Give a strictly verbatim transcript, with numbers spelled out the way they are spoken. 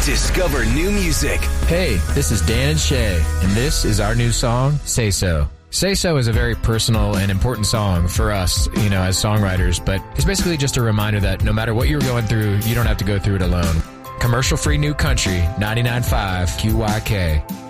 Discover new music. Hey, this is Dan and Shay, and this is our new song, Say So. Say So is a very personal and important song for us, you know, as songwriters, but it's basically just a reminder that no matter what you're going through, you don't have to go through it alone. Commercial-free new country, ninety-nine point five Q Y K.